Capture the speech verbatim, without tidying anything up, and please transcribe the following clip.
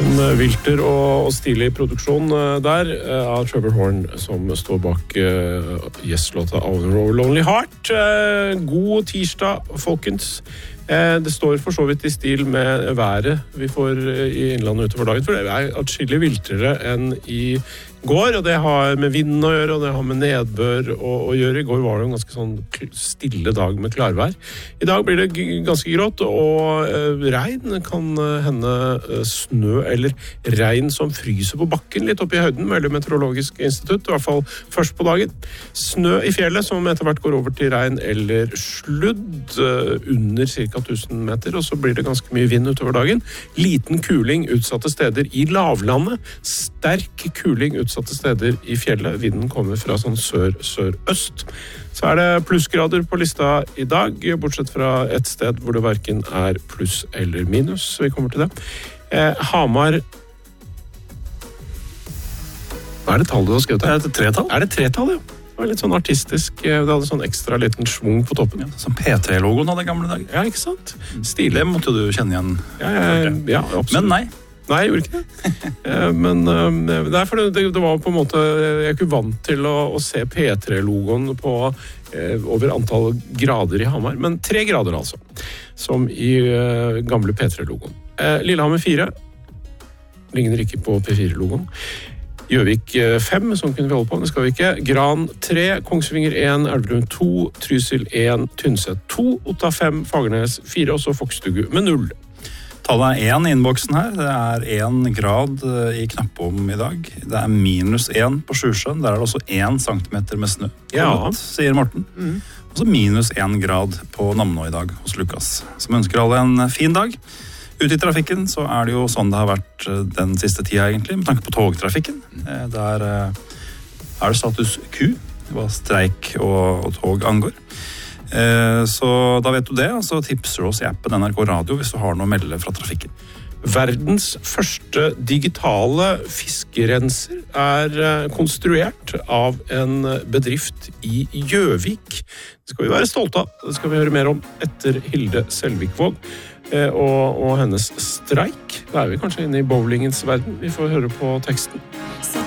En vilter og stilig produksjon der av Trevor Horn som står bak gjestlåta Our Lonely Heart. God tirsdag, folkens. Det står for så vidt i stil med været vi får i innlandet utover dagen, for det er atskillig viltere enn i går, og det har med vinden å gjøre, og det har med nedbør å, å gjøre. I går var det en ganske sånn stille dag med klarvær. I dag blir det ganske grått, og eh, regn kan hende eh, snø, eller regn som fryser på bakken litt oppe i høyden, melder Meteorologisk institutt, i hvert fall først på dagen. Snø i fjellet, som etter hvert går over til regn eller sludd eh, under ca. tusen meter, og så blir det ganske mye vind utover dagen. Liten kuling utsatte steder i lavlandet, sterk kuling utsatte utsatte steder i fjellet. Vinden kommer fra sånn sør-sør-øst. Så er det plussgrader på lista i dag, bortsett fra et sted hvor det hverken er pluss eller minus. Vi kommer til det. Eh, Hamar... Hva er det tallet du har skrevet her? Er det tretall? Er det tretall, ja? Det var litt sånn artistisk. Det hadde sånn ekstra liten svung på toppen. Ja, som P tre-logoen hadde gamle dager. Ja, ikke sant? Stilig. Det måtte du kjenne igjen. Ja, ja, ja, absolutt. Men nei. Nei, jeg gjorde ikke det. Men det er fordi det, det var på en måte, jeg er ikke vant til å, å se P tre-logoen på eh, over antall grader i Hamar, men tre grader altså, som i eh, gamle P tre-logoen. Eh, Lillehammer fire, ligner ikke på P fire-logoen. Gjøvik fem, som kunne vi holde på, men det skal vi ikke. Gran tre, Kongsvinger en, Elverum to, Trysil en, Tynset to, Otta fem, Fagernes fire, og så Fokstugu med null. Tallet er én i innboksen her. Det er én grad i Knappom i dag. Det er minus én på Sjusjøen. Der er det også én centimeter med snø. Ja, Godt, sier Morten. Mm. Og så minus én grad på Namnå i dag hos Lukas. Som ønsker alle en fin dag. Ute i trafikken så er det jo sånn det har vært den siste tida egentlig, med tanke på togtrafikken. Der er det status Q, hva streik og, og tog angår. Så da vet du det, og så tipser du oss i appen N R K Radio hvis du har noe å melde fra trafikken. Verdens første digitale fiskerenser er konstruert av en bedrift i Gjøvik. Det skal vi være stolte av. Det skal vi høre mer om etter Hilde Selvikvåg og, og hennes streik. Da er vi kanskje inne i bowlingens verden. Vi får høre på teksten.